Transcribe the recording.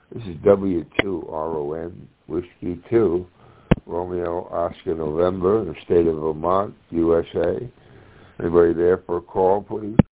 This is W2RON, Whiskey 2, Romeo Oscar November, the state of Vermont, USA. Anybody there for a call, please?